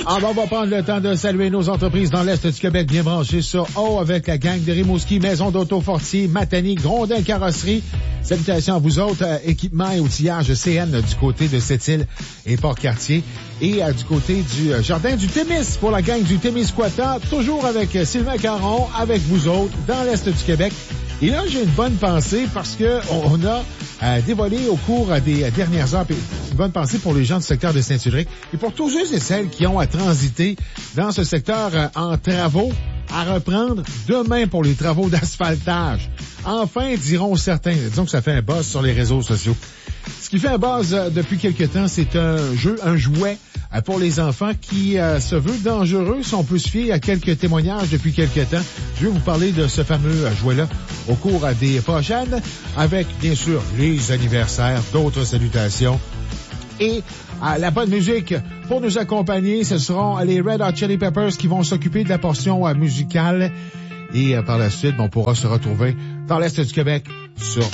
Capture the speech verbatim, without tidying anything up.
Ah, ben, on va prendre le temps de saluer nos entreprises dans l'Est du Québec bien branchées sur O avec la gang de Rimouski, Maison d'Auto Fortier, Matani, Grondin Carrosserie. Salutations à vous autres, euh, équipement et outillage C N du côté de Sept-Îles et Port-Cartier. Et euh, du côté du euh, Jardin du Témis pour la gang du Témiscouata, toujours avec euh, Sylvain Caron, avec vous autres, dans l'Est du Québec. Et là, j'ai une bonne pensée parce que on, on a euh, dévoilé au cours des euh, dernières heures, puis une bonne pensée pour les gens du secteur de Saint-Ulrich et pour tous ceux et celles qui ont à transiter dans ce secteur euh, en travaux à reprendre demain pour les travaux d'asphaltage. Enfin, diront certains, disons que ça fait un buzz sur les réseaux sociaux. Ce qui fait un buzz euh, depuis quelque temps, c'est un jeu, un jouet euh, pour les enfants qui euh, se veut dangereux si on peut se fier à quelques témoignages depuis quelque temps. Je vais vous parler de ce fameux euh, jouet-là au cours euh, des prochaines, avec bien sûr les anniversaires, d'autres salutations. Et euh, la bonne musique pour nous accompagner, ce seront les Red Hot Chili Peppers qui vont s'occuper de la portion euh, musicale. Et euh, par la suite, on pourra se retrouver dans l'Est du Québec sur